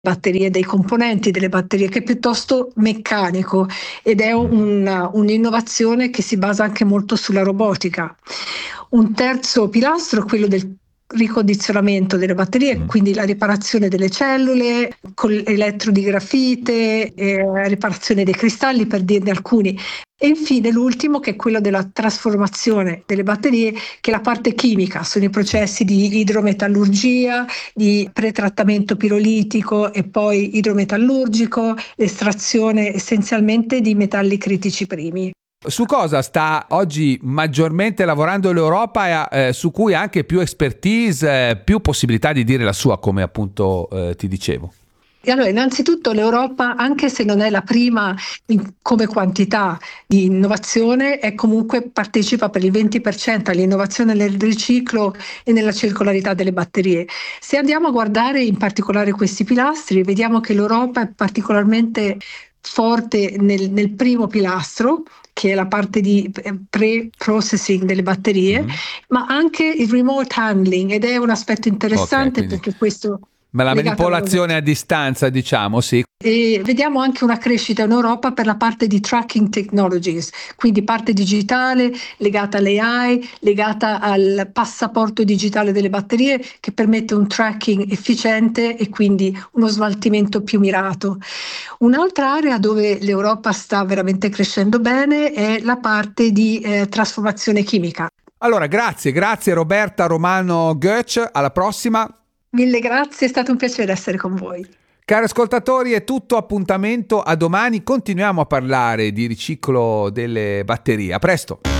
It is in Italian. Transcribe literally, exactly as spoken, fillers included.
batterie, dei componenti delle batterie, che è piuttosto meccanico ed è un, un'innovazione che si basa anche molto sulla robotica. Un terzo pilastro è quello del ricondizionamento delle batterie, Mm. quindi la riparazione delle cellule con elettrodi grafite, eh, riparazione dei cristalli, per dirne alcuni. E infine l'ultimo, che è quello della trasformazione delle batterie, che è la parte chimica, sono i processi di idrometallurgia, di pretrattamento pirolitico e poi idrometallurgico, l'estrazione essenzialmente di metalli critici primi. Su cosa sta oggi maggiormente lavorando l'Europa e eh, su cui ha anche più expertise, eh, più possibilità di dire la sua, come appunto eh, ti dicevo? E allora, innanzitutto l'Europa, anche se non è la prima in, come quantità di innovazione, è comunque partecipa per il venti per cento all'innovazione nel riciclo e nella circolarità delle batterie. Se andiamo a guardare in particolare questi pilastri, vediamo che l'Europa è particolarmente forte nel, nel primo pilastro, che è la parte di pre-processing delle batterie, mm-hmm. ma anche il remote handling, ed è un aspetto interessante, okay, perché questo... Ma la manipolazione a distanza, diciamo, sì. E vediamo anche una crescita in Europa per la parte di tracking technologies, quindi parte digitale legata all'A I, legata al passaporto digitale delle batterie, che permette un tracking efficiente e quindi uno smaltimento più mirato. Un'altra area dove l'Europa sta veramente crescendo bene è la parte di eh, trasformazione chimica. Allora, grazie, grazie Roberta Romano Götsch, alla prossima. Mille grazie, è stato un piacere essere con voi. Cari ascoltatori, è tutto, appuntamento a domani, continuiamo a parlare di riciclo delle batterie. A presto!